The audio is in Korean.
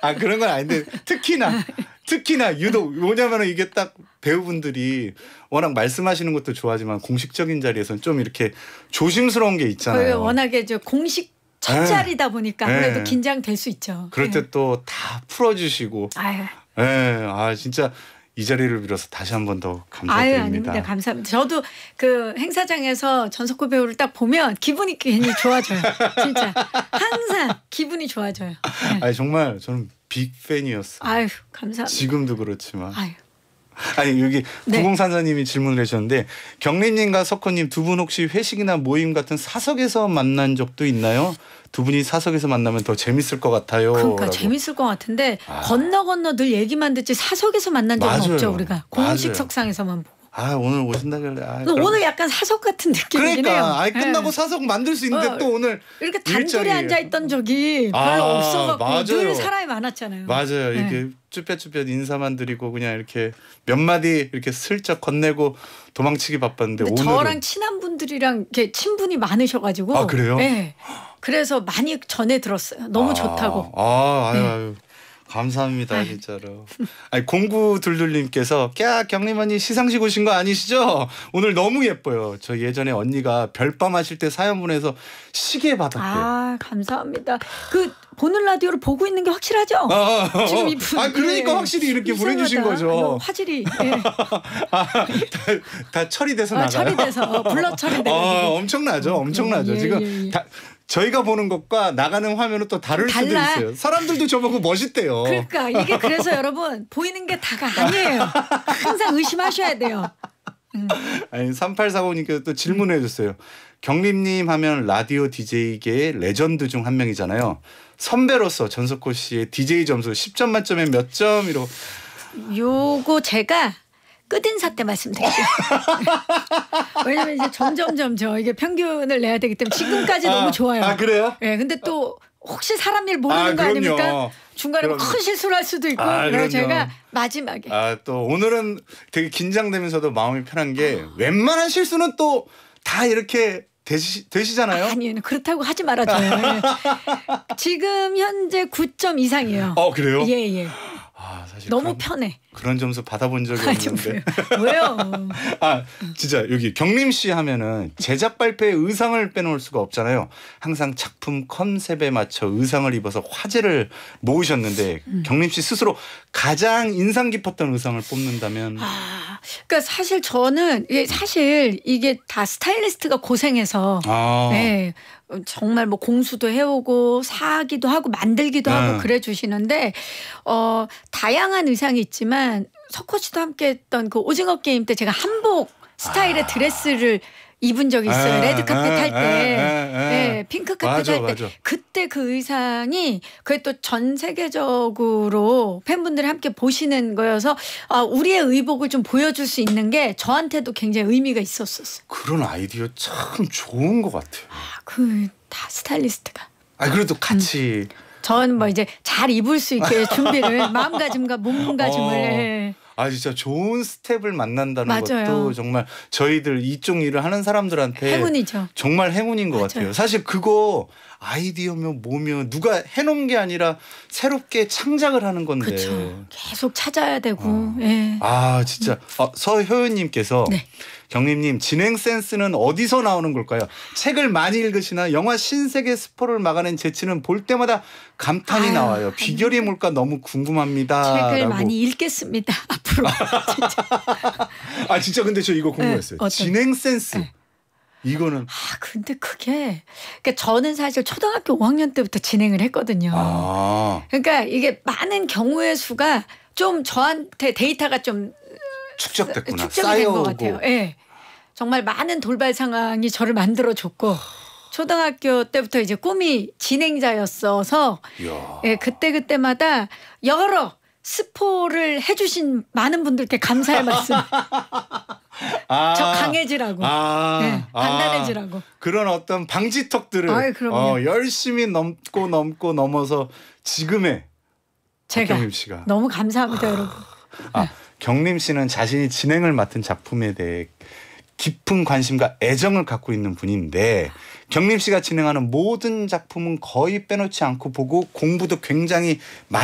아 그런 건 아닌데 특히나 유독 뭐냐면은 이게 딱 배우분들이 워낙 말씀하시는 것도 좋아하지만 공식적인 자리에서는 좀 이렇게 조심스러운 게 있잖아요. 워낙에 공식 첫 자리다 보니까 아무래도 긴장될 수 있죠. 그럴 때 또 다 풀어주시고. 진짜 이 자리를 빌어서 다시 한 번 더 감사드립니다. 아닙니다. 감사합니다. 저도 그 행사장에서 전석구 배우를 딱 보면 기분이 괜히 좋아져요. 진짜 항상 기분이 좋아져요. 아니 정말 저는 빅팬이었어요. 감사합니다. 지금도 그렇지만. 아니 여기 구공산사님이 질문을 하셨는데 경림님과 석호님 두 분 혹시 회식이나 모임 같은 사석에서 만난 적도 있나요? 두 분이 사석에서 만나면 더 재밌을 것 같아요. 그러니까 라고. 재밌을 것 같은데 건너 늘 얘기만 듣지 사석에서 만난 적은 없죠. 우리가 공식 석상에서만 보고. 오늘 오신다길래. 오늘 약간 사석 같은 느낌이긴 그러니까, 해요. 끝나고 사석 만들 수 있는데 또 오늘 이렇게 단둘이 앉아있던 적이 별로 없어갖고 늘 사람이 많았잖아요. 맞아요. 이렇게 쭈뼛쭈뼛 인사만 드리고 그냥 이렇게 몇 마디 이렇게 슬쩍 건네고 도망치기 바빴는데 오늘은. 저랑 친한 분들이랑 이렇게 친분이 많으셔가지고. 그래요? 네. 그래서 많이 전해 들었어요. 너무 좋다고. 아유. 감사합니다 진짜로. 아니 공구둘둘님께서 경림 언니 시상식 오신 거 아니시죠? 오늘 너무 예뻐요. 저 예전에 언니가 별밤 하실 때 사연 보내서 시계 받았대요. 감사합니다. 그 보는 라디오를 보고 있는 게 확실하죠? 지금 이분. 그러니까 확실히 이렇게 보내주신 거죠. 화질이. 다 처리돼서 나가요. 처리돼서 블러 처리돼서. 엄청나죠. 지금 저희가 보는 것과 나가는 화면은 또 다를 수도 있어요. 사람들도 저보고 멋있대요. 그러니까 이게 그래서 여러분 보이는 게 다가 아니에요. 항상 의심하셔야 돼요. 아니 3845님께서 또 질문해 줬어요. 경림님 하면 라디오 DJ계의 레전드 중 한 명이잖아요. 선배로서 전석호 씨의 DJ 점수 10점 만점에 몇 점이로. 요거 제가 끝인사 때 말씀드릴게요. 왜냐면 이제 점점 이게 평균을 내야 되기 때문에 지금까지 너무 좋아요. 그래요? 네, 근데 또 혹시 사람 일 모르는 거 아닙니까? 중간에 큰 실수를 할 수도 있고. 그래서 제가 마지막에. 또 오늘은 되게 긴장되면서도 마음이 편한 게 웬만한 실수는 또 다 이렇게 되시잖아요. 아니요. 그렇다고 하지 말아줘요. 지금 현재 9점 이상이에요. 그래요? 예. 사실 너무 편해. 그런 점수 받아본 적이 없는데. 왜요? 진짜 여기 경림 씨 하면은 제작 발표에 의상을 빼놓을 수가 없잖아요. 항상 작품 컨셉에 맞춰 의상을 입어서 화제를 모으셨는데 경림 씨 스스로 가장 인상 깊었던 의상을 뽑는다면? 그러니까 사실 저는 이게 다 스타일리스트가 고생해서 정말 뭐 공수도 해오고 사기도 하고 만들기도 하고 그래 주시는데 다양한 의상이 있지만 석호 씨도 함께했던 그 오징어 게임 때 제가 한복 스타일의 드레스를 입은 적이 있어요. 레드카펫 할 때, 핑크카펫 할 때. 그때 그 의상이 그게 또 전 세계적으로 팬분들이 함께 보시는 거여서 우리의 의복을 좀 보여줄 수 있는 게 저한테도 굉장히 의미가 있었어요. 그런 아이디어 참 좋은 것 같아요. 다 스타일리스트가. 그래도 같이. 저는 뭐 이제 잘 입을 수 있게 준비를 마음가짐과 몸가짐을. 진짜 좋은 스텝을 만난다는 맞아요. 것도 정말 저희들 이쪽 일을 하는 사람들한테 행운이죠. 정말 행운인 것 같아요. 사실 그거 아이디어며 뭐며 누가 해놓은 게 아니라 새롭게 창작을 하는 건데. 그렇죠. 계속 찾아야 되고. 진짜. 서효연님께서 경림님 진행 센스는 어디서 나오는 걸까요? 책을 많이 읽으시나 영화 신세계 스포를 막아낸 재치는 볼 때마다 감탄이 나와요. 비결이 뭘까 너무 궁금합니다. 책을 많이 읽겠습니다. 앞으로. 진짜. 진짜 근데 저 이거 궁금했어요. 진행 센스. 이거는. 근데 그러니까 저는 사실 초등학교 5학년 때부터 진행을 했거든요. 그러니까 이게 많은 경우의 수가 좀 저한테 데이터가 좀 축적됐구나. 축적이 된 것 같아요. 정말 많은 돌발 상황이 저를 만들어줬고 초등학교 때부터 이제 꿈이 진행자였어서 그때마다 여러 스포를 해주신 많은 분들께 감사의 말씀. 저 강해지라고. 단단해지라고. 그런 어떤 방지턱들을 열심히 넘어서 지금의 경림 씨가. 너무 감사합니다 여러분. 경림 씨는 자신이 진행을 맡은 작품에 대해 깊은 관심과 애정을 갖고 있는 분인데 경림 씨가 진행하는 모든 작품은 거의 빼놓지 않고 보고 공부도 굉장히 많이